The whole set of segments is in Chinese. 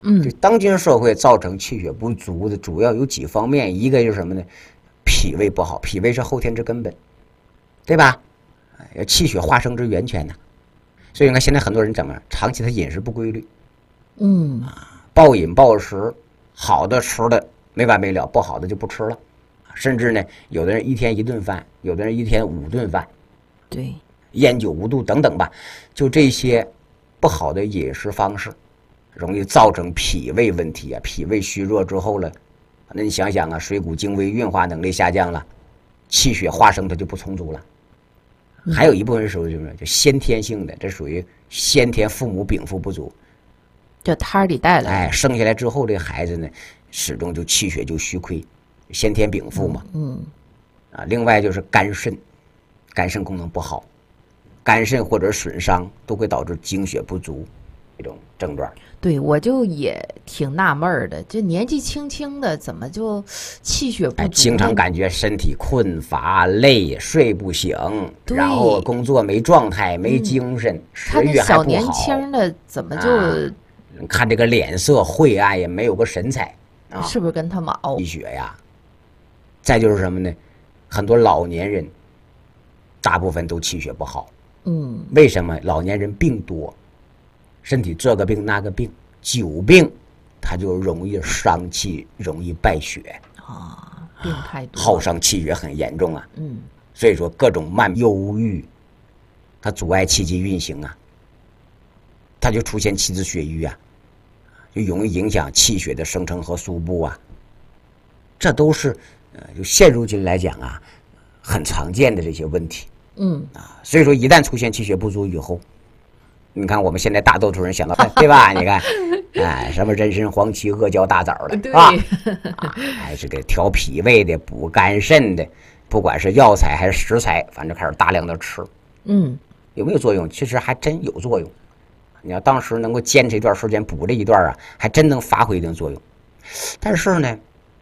就当今社会造成气血不足的主要有几方面，一个就是什么呢？脾胃不好，脾胃是后天之根本，对吧？气血化生之源泉呢。所以你看现在很多人怎么样，长期他饮食不规律，暴饮暴食，好的吃的没完没了，不好的就不吃了，甚至呢，有的人一天1顿饭，有的人一天5顿饭， 对， 烟酒无度等等吧，就这些不好的饮食方式，容易造成脾胃问题啊。脾胃虚弱之后了，那你想想啊，水谷精微运化能力下降了，气血化生它就不充足了。还有一部分是属于什么？就先天性的，这属于先天父母禀赋不足， 这胎里带来的。 生下来之后这孩子呢，始终就气血就虚亏，先天禀赋嘛。另外就是肝肾功能不好，肝肾或者损伤都会导致精血不足这种症状。 对，我就也挺纳闷的，这年纪轻轻的怎么就气血不足？ 经常感觉身体困乏累，睡不醒，然后工作没状态，没精神，食欲还不好。 小年轻的怎么就看这个脸色晦暗，也没有个神采啊？ 是不是跟他们熬气血呀？再就是什么呢？很多老年人，大部分都气血不好。为什么？老年人病多，身体这个病那个病，久病，他就容易伤气，容易败血啊，病太多， 耗伤气血很严重啊。所以说各种慢忧郁，它阻碍气机运行啊，它就出现气滞血瘀啊，就容易影响气血的生成和输布啊。这都是就现如今来讲啊，很常见的这些问题。所以说一旦出现气血不足以后，你看我们现在大多数人想到，对吧？你看，什么人参、黄芪、阿胶、大枣的， 对啊，这个调脾胃的、补肝肾的，不管是药材还是食材，反正开始大量的吃。有没有作用？其实还真有作用。你要当时能够坚持一段时间，补这一段啊，还真能发挥一定作用。但是呢，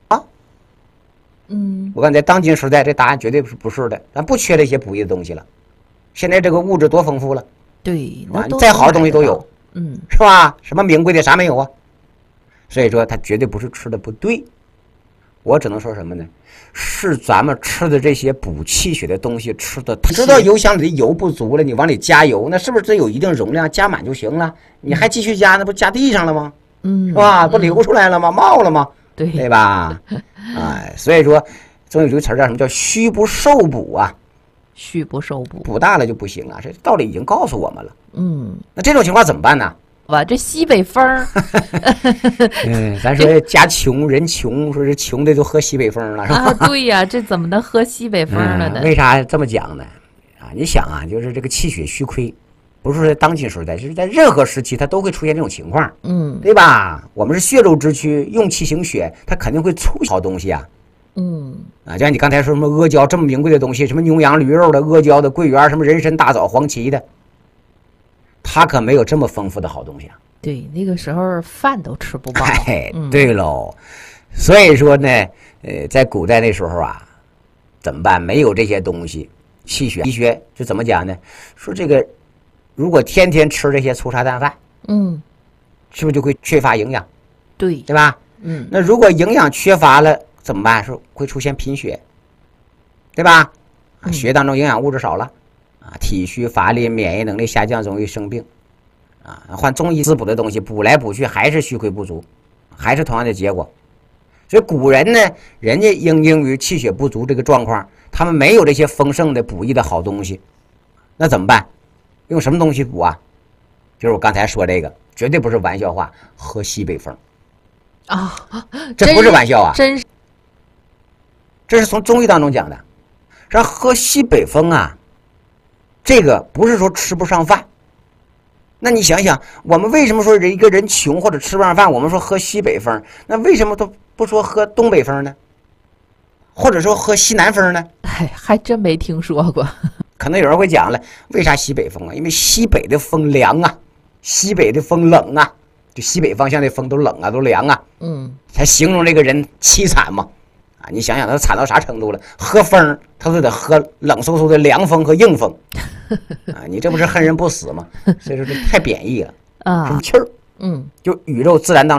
我看在当今时代，这答案绝对不是的，咱不缺这些补益的东西了。现在这个物质多丰富了， 对， 再好的东西都有，是吧？什么名贵的啥没有啊？所以说，它绝对不是吃的不对。我只能说什么呢？是咱们吃的这些补气血的东西吃的，知道油箱里的油不足了，你往里加油，那是不是只有一定容量加满就行了？你还继续加，那不加地上了吗？是吧？不流出来了吗？冒了吗？对吧？所以说，总有这个词叫什么？叫虚不受补啊。 虚不受补， 补大了就不行啊！这道理已经告诉我们了。那这种情况怎么办呢？ 这西北风咱说家穷人穷，说是穷的都喝西北风了，是吧？ 对呀，这怎么能喝西北风了呢？ 为啥这么讲呢？你想啊，就是这个气血虚亏，不是说在当今时代，就是在任何时期它都会出现这种情况，对吧？我们是血肉之躯，用气行血，它肯定会出好东西啊。就像你刚才说什么阿胶这么名贵的东西，什么牛羊驴肉的、阿胶的、桂圆、什么人参、大枣、黄芪的，它可没有这么丰富的好东西啊。 对，那个时候饭都吃不饱。 对喽，所以说呢，在古代那时候啊，怎么办？没有这些东西，气血医学就怎么讲呢？说这个如果天天吃这些粗茶淡饭，是不是就会缺乏营养？对吧？那如果营养缺乏了怎么办？说会出现贫血，对吧？血当中营养物质少了，体虚乏力，免疫能力下降，容易生病。换中医滋补的东西补来补去还是虚亏不足，还是同样的结果。所以古人呢，人家因于气血不足这个状况，他们没有这些丰盛的补益的好东西，那怎么办？用什么东西补啊？就是我刚才说这个，绝对不是玩笑话，喝西北风这不是玩笑啊，这是从中医当中讲的。说喝西北风啊，这个不是说吃不上饭。那你想想，我们为什么说一个人穷或者吃不上饭，我们说喝西北风，那为什么都不说喝东北风呢？或者说喝西南风呢？ 还真没听说过。 可能有人会讲了，为啥西北风啊？因为西北的风凉啊，西北的风冷啊，就西北方向的风都冷啊，都凉啊，才形容这个人凄惨嘛。你想想他惨到啥程度了？喝风他都得喝冷飕飕的凉风和硬风你这不是恨人不死吗？所以说这太贬义了，什么气儿？就宇宙自然当中